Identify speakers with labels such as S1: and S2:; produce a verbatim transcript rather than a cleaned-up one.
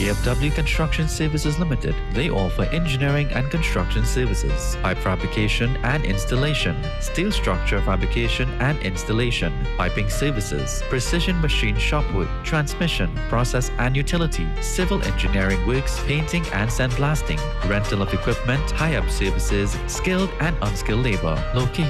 S1: J F W Construction Services Limited. They offer engineering and construction services, pipe fabrication and installation, steel structure fabrication and installation, piping services, precision machine shop work, transmission, process and utility, civil engineering works, painting and sandblasting, rental of equipment, hire-up services, skilled and unskilled labor. Located